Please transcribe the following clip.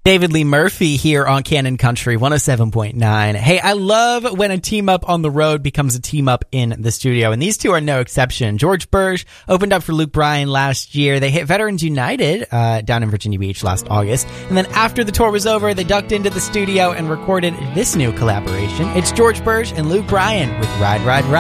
David Lee Murphy here on Canon Country 107.9. Hey, I love when a team up on the road becomes a team up in the studio, and these two are no exception. George Burge opened up for Luke Bryan last year. They hit Veterans United down in Virginia Beach last August, and then after the tour was over, they ducked into the studio and recorded this new collaboration. It's George Burge and Luke Bryan with Ride, Ride, Ride.